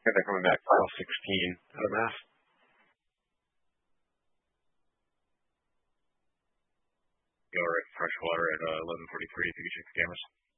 Yeah, they're coming back 12:16 out of mass. You're at fresh water at 11:43 if you could check the cameras.